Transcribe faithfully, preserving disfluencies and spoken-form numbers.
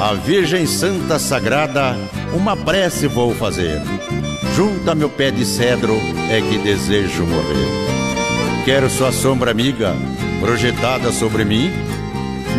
a Virgem Santa Sagrada, uma prece vou fazer. Junto a meu pé de cedro é que desejo morrer. Quero sua sombra amiga projetada sobre mim,